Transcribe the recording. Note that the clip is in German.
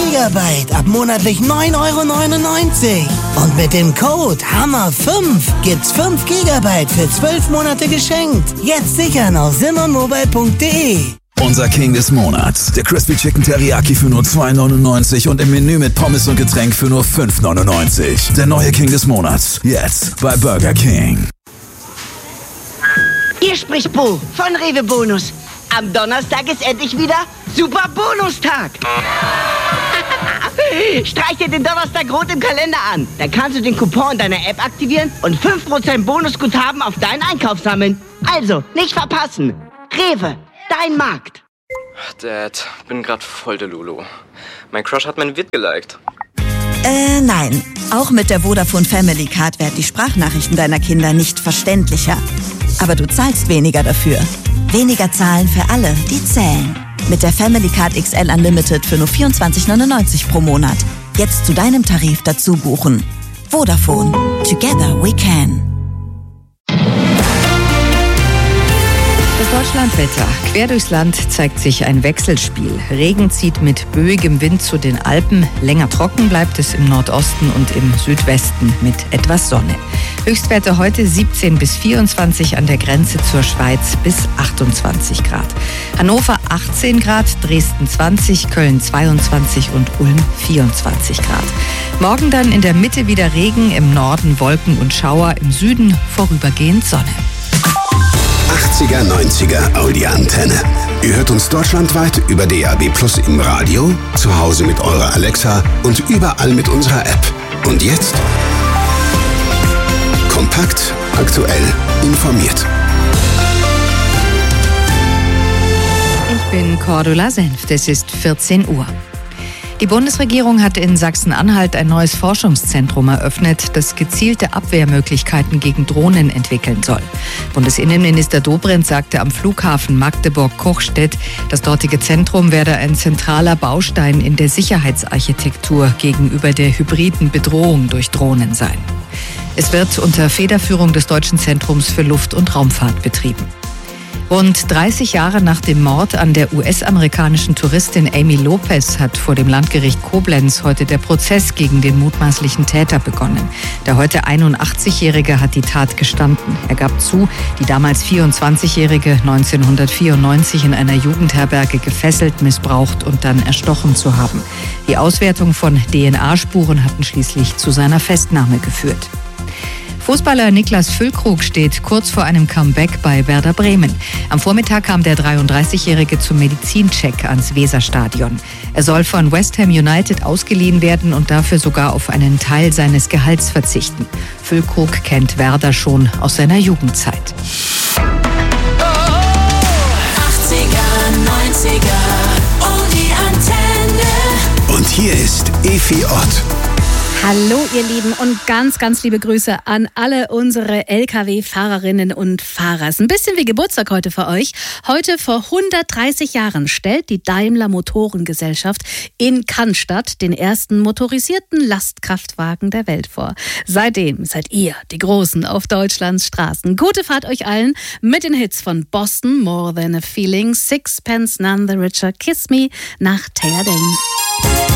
Gigabyte ab monatlich 9,99 €. Und mit dem Code HAMMER5 gibt's 5 Gigabyte für 12 Monate geschenkt. Jetzt sichern auf simonmobile.de. Unser King des Monats. Der Crispy Chicken Teriyaki für nur 2,99 € und im Menü mit Pommes und Getränk für nur 5,99 €. Der neue King des Monats. Jetzt bei Burger King. Hier spricht Bo von Rewe Bonus. Am Donnerstag ist endlich wieder Super Bonustag. Streich dir den Donnerstag rot im Kalender an. Dann kannst du den Coupon in deiner App aktivieren und 5% Bonusguthaben auf deinen Einkauf sammeln. Also, nicht verpassen. Rewe, dein Markt. Dad, bin grad voll der Lulu. Mein Crush hat mein Vid geliked. Nein. Auch mit der Vodafone Family Card werden die Sprachnachrichten deiner Kinder nicht verständlicher. Aber du zahlst weniger dafür. Weniger zahlen für alle, die zählen. Mit der Family Card XL Unlimited für nur 24,99 € pro Monat. Jetzt zu deinem Tarif dazu buchen. Vodafone. Together we can. Das Deutschlandwetter. Quer durchs Land zeigt sich ein Wechselspiel. Regen zieht mit böigem Wind zu den Alpen. Länger trocken bleibt es im Nordosten und im Südwesten mit etwas Sonne. Höchstwerte heute 17 bis 24, an der Grenze zur Schweiz bis 28 Grad. Hannover 18 Grad, Dresden 20, Köln 22 und Ulm 24 Grad. Morgen dann in der Mitte wieder Regen, im Norden Wolken und Schauer, im Süden vorübergehend Sonne. 80er, 90er Audi-Antenne. Ihr hört uns deutschlandweit über DAB+ im Radio, zu Hause mit eurer Alexa und überall mit unserer App. Und jetzt? Kompakt, aktuell, informiert. Ich bin Cordula Senft, es ist 14 Uhr. Die Bundesregierung hat in Sachsen-Anhalt ein neues Forschungszentrum eröffnet, das gezielte Abwehrmöglichkeiten gegen Drohnen entwickeln soll. Bundesinnenminister Dobrindt sagte am Flughafen Magdeburg-Kochstedt, das dortige Zentrum werde ein zentraler Baustein in der Sicherheitsarchitektur gegenüber der hybriden Bedrohung durch Drohnen sein. Es wird unter Federführung des Deutschen Zentrums für Luft- und Raumfahrt betrieben. Rund 30 Jahre nach dem Mord an der US-amerikanischen Touristin Amy Lopez hat vor dem Landgericht Koblenz heute der Prozess gegen den mutmaßlichen Täter begonnen. Der heute 81-Jährige hat die Tat gestanden. Er gab zu, die damals 24-Jährige 1994 in einer Jugendherberge gefesselt, missbraucht und dann erstochen zu haben. Die Auswertung von DNA-Spuren hatten schließlich zu seiner Festnahme geführt. Fußballer Niklas Füllkrug steht kurz vor einem Comeback bei Werder Bremen. Am Vormittag kam der 33-Jährige zum Medizincheck ans Weserstadion. Er soll von West Ham United ausgeliehen werden und dafür sogar auf einen Teil seines Gehalts verzichten. Füllkrug kennt Werder schon aus seiner Jugendzeit. 80er, 90er, oh die Antenne. Und hier ist Efi Ott. Hallo ihr Lieben und ganz, ganz liebe Grüße an alle unsere Lkw-Fahrerinnen und Fahrer. Ist ein bisschen wie Geburtstag heute für euch. Heute vor 130 Jahren stellt die Daimler Motorengesellschaft in Cannstatt den ersten motorisierten Lastkraftwagen der Welt vor. Seitdem seid ihr die Großen auf Deutschlands Straßen. Gute Fahrt euch allen mit den Hits von Boston, More Than a Feeling, Sixpence None the Richer, Kiss Me nach Taylor Dayne.